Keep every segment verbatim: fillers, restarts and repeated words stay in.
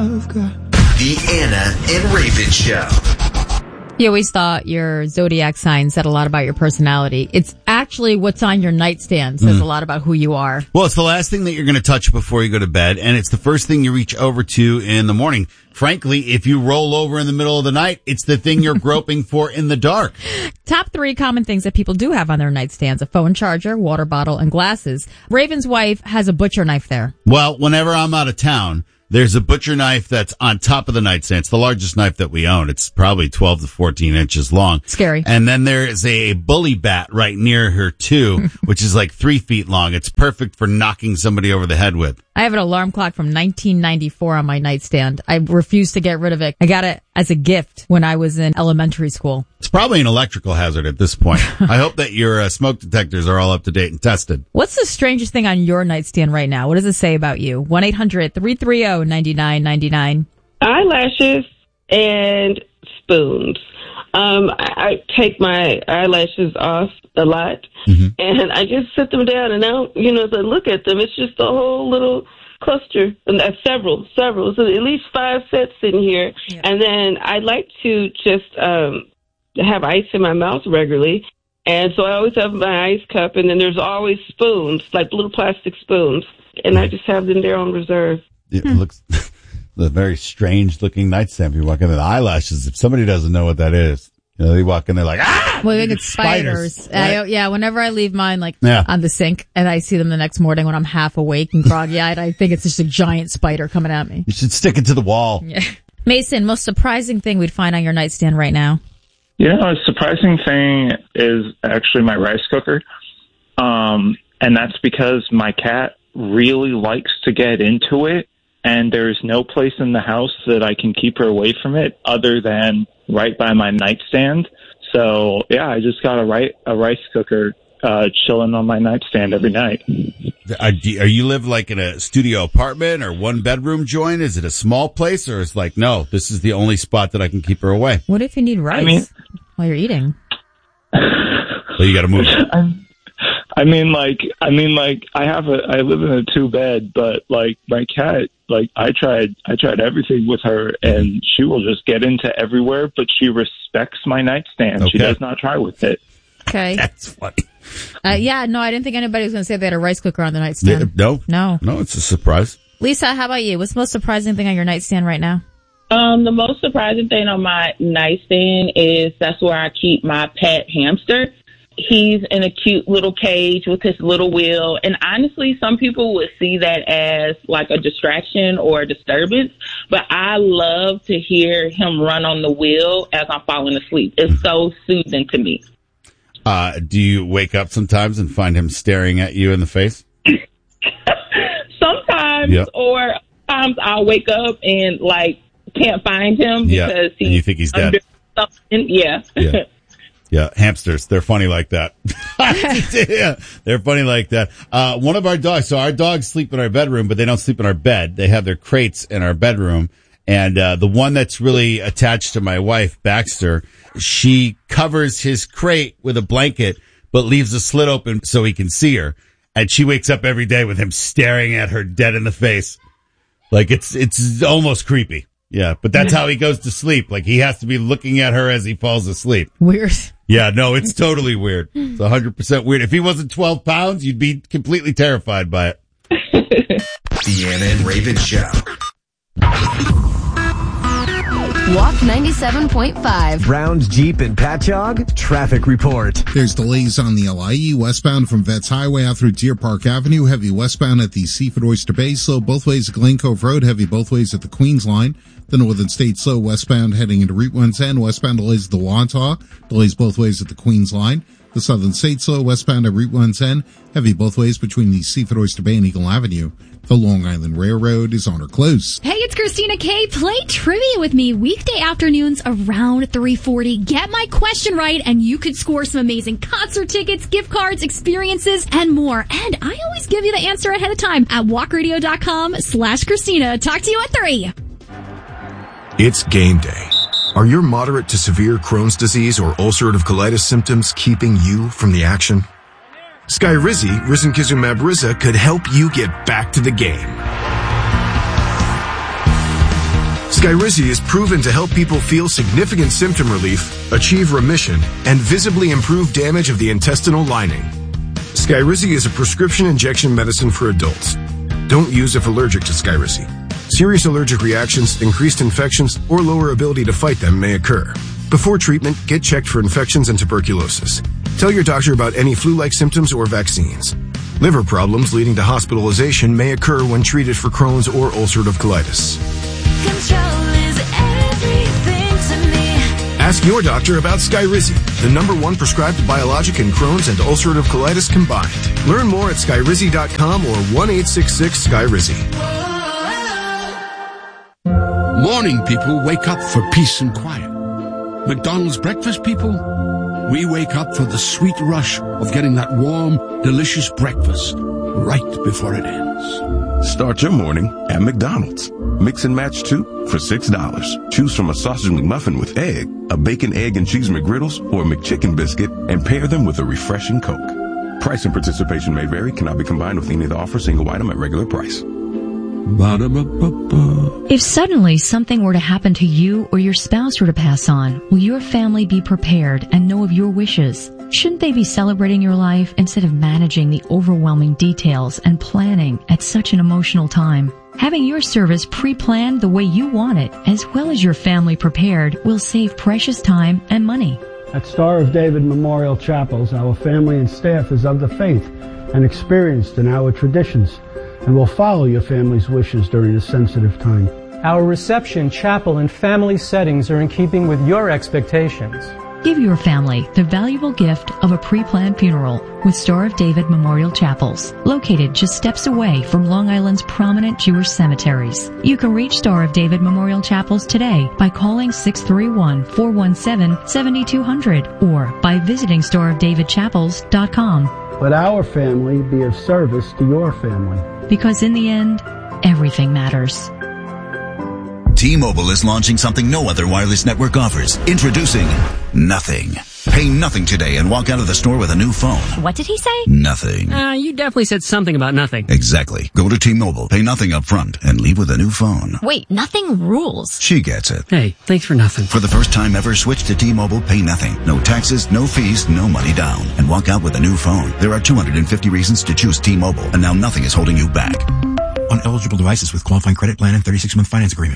I've got. The Anna and Raven Show. You always thought your zodiac sign said a lot about your personality. It's actually what's on your nightstand says mm. a lot about who you are. Well, it's the last thing that you're going to touch before you go to bed, and it's the first thing you reach over to in the morning. Frankly, if you roll over in the middle of the night, it's the thing you're groping for in the dark. Top three common things that people do have on their nightstands: a phone charger, water bottle, and glasses. Raven's wife has a butcher knife there. Well, whenever I'm out of town, there's a butcher knife that's on top of the nightstand. It's the largest knife that we own. It's probably twelve to fourteen inches long. Scary. And then there is a bully bat right near her, too, which is like three feet long. It's perfect for knocking somebody over the head with. I have an alarm clock from nineteen ninety-four on my nightstand. I refuse to get rid of it. I got it as a gift when I was in elementary school. It's probably an electrical hazard at this point. I hope that your uh, smoke detectors are all up to date and tested. What's the strangest thing on your nightstand right now? What does it say about you? one eight hundred three three zero nine nine nine nine. Eyelashes and spoons. Um, I, I take my eyelashes off a lot, mm-hmm. and I just sit them down, and now, you know, as I look at them, it's just a whole little cluster, and uh, several, several, so at least five sets in here. Yeah. And then I like to just um, have ice in my mouth regularly, and so I always have my ice cup, and then there's always spoons, like little plastic spoons, and I just have them there on reserve. It hmm. looks a very strange-looking nightstand. You walk in, the eyelashes. If somebody doesn't know what that is, you know, they walk in, they're like, ah! Well, I think it's spiders. spiders right? I, yeah, whenever I leave mine, like, yeah. on the sink, and I see them the next morning when I'm half awake and groggy-eyed, I think it's just a giant spider coming at me. You should stick it to the wall. Yeah. Mason, most surprising thing we'd find on your nightstand right now? Yeah, a surprising thing is actually my rice cooker. Um, and that's because my cat really likes to get into it, and there's no place in the house that I can keep her away from it other than right by my nightstand. So, yeah, I just got a, ri- a rice cooker uh, chilling on my nightstand every night. Are you live like in a studio apartment or one bedroom joint? Is it a small place, or is like, no, this is the only spot that I can keep her away? What if you need rice I mean, while you're eating? Well, you got to move. I'm, I mean, like, I mean, like, I have a, I live in a two bed, but like my cat, like, I tried, I tried everything with her, and she will just get into everywhere, but she respects my nightstand. Okay. She does not try with it. Okay. That's funny. Uh, yeah, no, I didn't think anybody was going to say they had a rice cooker on the nightstand. Yeah, no. No. No, it's a surprise. Lisa, how about you? What's the most surprising thing on your nightstand right now? Um, the most surprising thing on my nightstand is that's where I keep my pet hamster. He's in a cute little cage with his little wheel. And honestly, some people would see that as like a distraction or a disturbance. But I love to hear him run on the wheel as I'm falling asleep. It's so soothing to me. Uh, do you wake up sometimes and find him staring at you in the face? Sometimes, yep. Or sometimes I'll wake up and like can't find him yeah. because he's and you think he's dead. Something. Yeah. Yeah. Yeah, hamsters, they're funny like that. Yeah, they're funny like that. Uh, one of our dogs, so our dogs sleep in our bedroom, but they don't sleep in our bed. They have their crates in our bedroom. And uh, the one that's really attached to my wife, Baxter, she covers his crate with a blanket, but leaves a slit open so he can see her. And she wakes up every day with him staring at her dead in the face. Like, it's it's almost creepy. Yeah, but that's how he goes to sleep. Like, he has to be looking at her as he falls asleep. Weird. Yeah, no, it's totally weird. It's one hundred percent weird. If he wasn't twelve pounds, you'd be completely terrified by it. The Anna and Raven Show. Walk ninety-seven point five. Browns, Jeep, and Patchogue. Traffic report. There's delays on the L I E westbound from Vets Highway out through Deer Park Avenue. Heavy westbound at the Seaford Oyster Bay. Slow both ways at Glen Cove Road. Heavy both ways at the Queens Line. The Northern State slow westbound heading into Route one ten. Westbound delays at the Wantagh. Delays both ways at the Queens Line. The Southern State slow westbound at Route one ten. Heavy both ways between the Seaford Oyster Bay and Eagle Avenue. The Long Island Railroad is on or close. Hey, it's Christina K. Play trivia with me weekday afternoons around three forty. Get my question right, and you could score some amazing concert tickets, gift cards, experiences, and more. And I always give you the answer ahead of time at walkradio.com slash Christina. Talk to you at three. It's game day. Are your moderate to severe Crohn's disease or ulcerative colitis symptoms keeping you from the action? Skyrizi, risankizumab Riza, could help you get back to the game. Skyrizi is proven to help people feel significant symptom relief, achieve remission, and visibly improve damage of the intestinal lining. Skyrizi is a prescription injection medicine for adults. Don't use if allergic to Skyrizi. Serious allergic reactions, increased infections, or lower ability to fight them may occur. Before treatment, get checked for infections and tuberculosis. Tell your doctor about any flu-like symptoms or vaccines. Liver problems leading to hospitalization may occur when treated for Crohn's or ulcerative colitis. Control is everything to me. Ask your doctor about Skyrizi, the number one prescribed biologic in Crohn's and ulcerative colitis combined. Learn more at skyrizi dot com or one eight six six Skyrizi. Morning people wake up for peace and quiet. McDonald's breakfast people, we wake up for the sweet rush of getting that warm, delicious breakfast right before it ends. Start your morning at McDonald's. Mix and match two for six dollars. Choose from a sausage McMuffin with egg, a bacon, egg, and cheese McGriddles, or a McChicken biscuit, and pair them with a refreshing Coke. Price and participation may vary, cannot be combined with any of the offer, single item at regular price. Ba-da-ba-ba-ba. If suddenly something were to happen to you or your spouse were to pass on, will your family be prepared and know of your wishes? Shouldn't they be celebrating your life instead of managing the overwhelming details and planning at such an emotional time? Having your service pre-planned the way you want it, as well as your family prepared, will save precious time and money. At Star of David Memorial Chapels, our family and staff is of the faith and experienced in our traditions, and will follow your family's wishes during this sensitive time. Our reception, chapel, and family settings are in keeping with your expectations. Give your family the valuable gift of a pre-planned funeral with Star of David Memorial Chapels, located just steps away from Long Island's prominent Jewish cemeteries. You can reach Star of David Memorial Chapels today by calling six three one, four one seven, seven two zero zero or by visiting star of david chapels dot com. Let our family be of service to your family. Because in the end, everything matters. T-Mobile is launching something no other wireless network offers. Introducing Nothing. Pay nothing today and walk out of the store with a new phone. What did he say? Nothing. Uh, you definitely said something about nothing. Exactly. Go to T-Mobile, pay nothing up front, and leave with a new phone. Wait, nothing rules. She gets it. Hey, thanks for nothing. For the first time ever, switch to T-Mobile, pay nothing. No taxes, no fees, no money down. And walk out with a new phone. There are two hundred fifty reasons to choose T-Mobile, and now nothing is holding you back. On eligible devices with qualifying credit plan and thirty-six month finance agreement.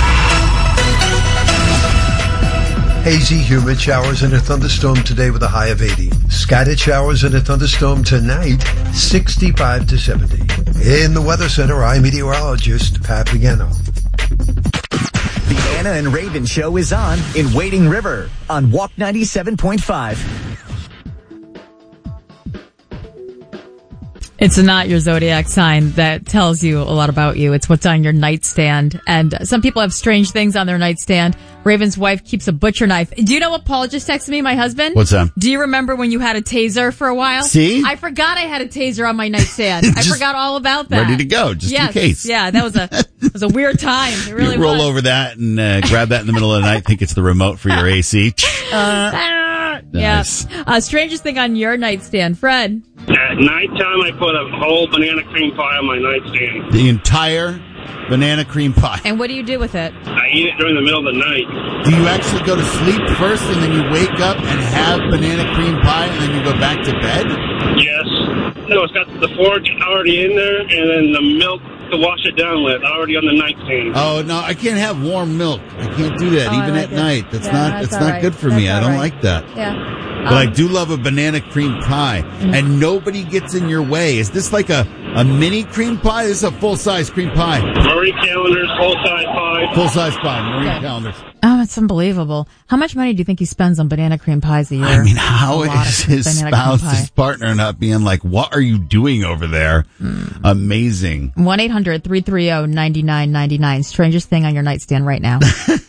Hazy, humid showers and a thunderstorm today with a high of eighty. Scattered showers and a thunderstorm tonight, sixty-five to seventy. In the Weather Center, I'm meteorologist Pat Pagano. The Anna and Raven Show is on in Wading River on Walk ninety-seven point five. It's not your zodiac sign that tells you a lot about you. It's what's on your nightstand. And some people have strange things on their nightstand. Raven's wife keeps a butcher knife. Do you know what Paul just texted me, my husband? What's that? Do you remember when you had a taser for a while? See? I forgot I had a taser on my nightstand. I forgot all about that. Ready to go, just yes, in case. Yeah, that was a it was a weird time. It really you roll was. over that and uh, grab that in the middle of the night, think it's the remote for your A C. Uh, nice. Yeah. Uh, strangest thing on your nightstand, Fred? At nighttime, I put a whole banana cream pie on my nightstand. The entire banana cream pie. And what do you do with it? I eat it during the middle of the night. Do you actually go to sleep first and then you wake up and have banana cream pie and then you go back to bed? Yes. No, it's got the forge already in there and then the milk to wash it down with already on the nightstand. Oh, no, I can't have warm milk. I can't do that Oh, even like at it. night. That's Yeah, not that's it's all not right. good for That's me. I all don't right. like that. Yeah. But I Um, do love a banana cream pie, and nobody gets in your way. Is this like a, a mini cream pie? This is a full-size cream pie. Marie Callender's full-size pie. Full-size pie, Marie Okay. Callender's. Oh, it's unbelievable. How much money do you think he spends on banana cream pies a year? I mean, how A lot is of his banana cream spouse, pie. his partner, not being like, what are you doing over there? Mm. Amazing. one eight hundred three three zero nine nine nine nine. Strangest thing on your nightstand right now.